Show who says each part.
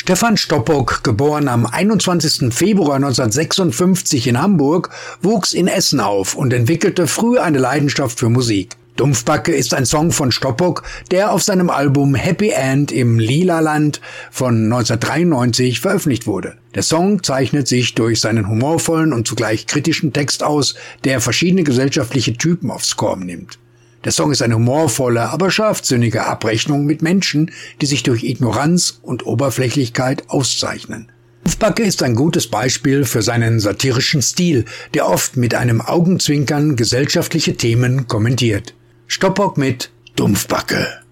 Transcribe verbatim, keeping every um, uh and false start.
Speaker 1: Stefan Stoppock, geboren am einundzwanzigsten Februar neunzehnhundertsechsundfünfzig in Hamburg, wuchs in Essen auf und entwickelte früh eine Leidenschaft für Musik. Dumpfbacke ist ein Song von Stoppock, der auf seinem Album Happy End im Lilaland von neunzehnhundertdreiundneunzig veröffentlicht wurde. Der Song zeichnet sich durch seinen humorvollen und zugleich kritischen Text aus, der verschiedene gesellschaftliche Typen aufs Korn nimmt. Der Song ist eine humorvolle, aber scharfsinnige Abrechnung mit Menschen, die sich durch Ignoranz und Oberflächlichkeit auszeichnen. Dumpfbacke ist ein gutes Beispiel für seinen satirischen Stil, der oft mit einem Augenzwinkern gesellschaftliche Themen kommentiert. Stoppock mit Dumpfbacke.